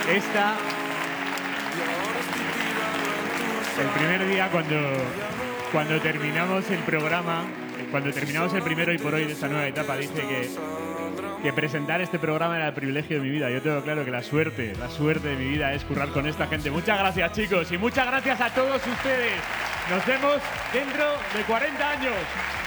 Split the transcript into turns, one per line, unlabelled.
Esta, el primer día cuando terminamos el programa, cuando terminamos el primero y por hoy de esta nueva etapa, dije que presentar este programa era el privilegio de mi vida. Yo tengo claro que la suerte de mi vida es currar con esta gente. Muchas gracias, chicos, y muchas gracias a todos ustedes. Nos vemos dentro de 40 años.